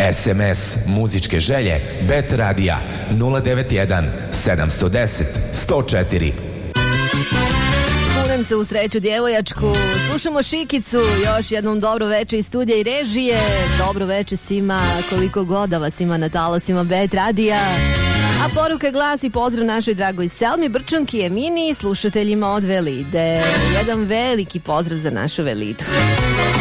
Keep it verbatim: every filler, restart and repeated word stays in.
es em es muzičke želje Bet Radija nula devet jedan sedam jedan nula jedan nula četiri. Kunem se u sreću djevojačku, slušamo Šikicu, još jednom dobro veče iz studija i režije, dobro veče svima, koliko god da vas ima na talasima Bet Radija. A poruka glasi pozdrav našoj dragoj Selmi, Brčanki, Emini i slušateljima od Velide. Jedan veliki pozdrav za našu Velidu.